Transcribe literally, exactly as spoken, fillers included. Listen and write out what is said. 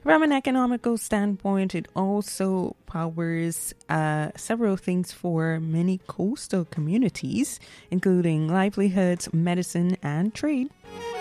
From an economical standpoint, it also powers uh, several things for many coastal communities, including livelihoods, medicine, and trade.